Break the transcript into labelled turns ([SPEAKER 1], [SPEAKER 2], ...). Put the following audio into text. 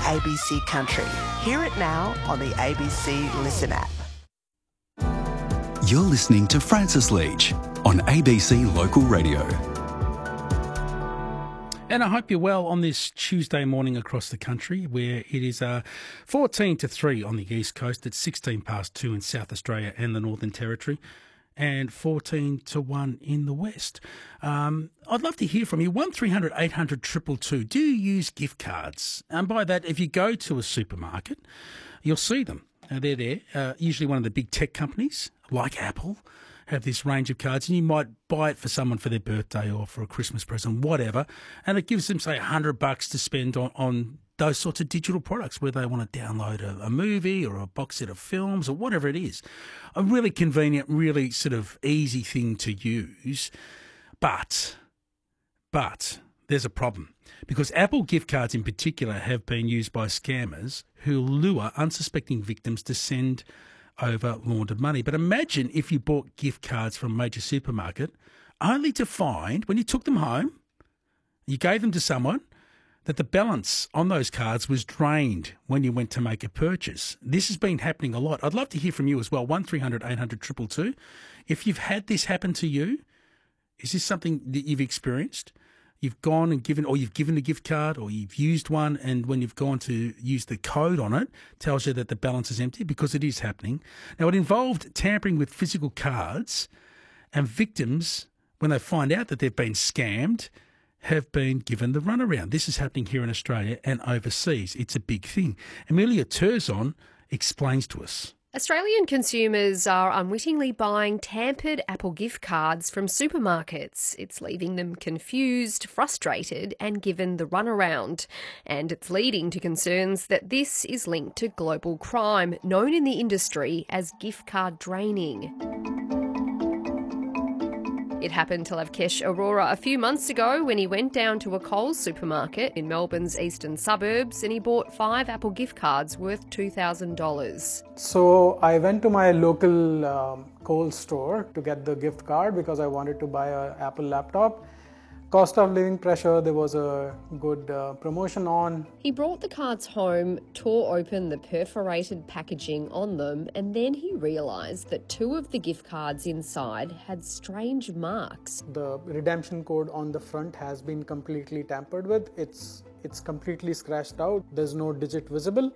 [SPEAKER 1] ABC Country. Hear it now on the ABC Listen app.
[SPEAKER 2] You're listening to Francis Leach on ABC Local Radio.
[SPEAKER 3] And I hope you're well on this Tuesday morning across the country, where it is 14 to 3 on the East Coast. It's 16 past 2 in South Australia and the Northern Territory, and 14 to 1 in the West. I'd love to hear from you. 1300 800 222. Do you use gift cards? And by that, if you go to a supermarket, you'll see them. They're there. Usually one of the big tech companies, like Apple, have this range of cards, and you might buy it for someone for their birthday or for a Christmas present, whatever, and it gives them, say, $100 to spend on those sorts of digital products where they want to download a movie or a box set of films or whatever it is. A really convenient, really sort of easy thing to use. But there's a problem, because Apple gift cards in particular have been used by scammers who lure unsuspecting victims to send over laundered money. But imagine if you bought gift cards from a major supermarket only to find, when you took them home, you gave them to someone, that the balance on those cards was drained when you went to make a purchase. This has been happening a lot. I'd love to hear from you as well. 1300 800 222. If you've had this happen to you, is this something that you've experienced? You've gone and given, or you've given a gift card, or you've used one, and when you've gone to use the code on it, tells you that the balance is empty, because it is happening. Now, it involved tampering with physical cards, and victims, when they find out that they've been scammed, have been given the runaround. This is happening here in Australia and overseas. It's a big thing. Amelia Terzon explains to us.
[SPEAKER 4] Australian consumers are unwittingly buying tampered Apple gift cards from supermarkets. It's leaving them confused, frustrated, and given the runaround. And it's leading to concerns that this is linked to global crime, known in the industry as gift card draining. It happened to Lavkesh Aurora a few months ago when he went down to a Coles supermarket in Melbourne's eastern suburbs and he bought 5 Apple gift cards worth $2,000.
[SPEAKER 5] So I went to my local Coles store to get the gift card because I wanted to buy an Apple laptop. Cost of living pressure, there was a good promotion on.
[SPEAKER 4] He brought the cards home, tore open the perforated packaging on them, and then he realised that 2 of the gift cards inside had strange marks.
[SPEAKER 5] The redemption code on the front has been completely tampered with. It's completely scratched out. There's no digit visible.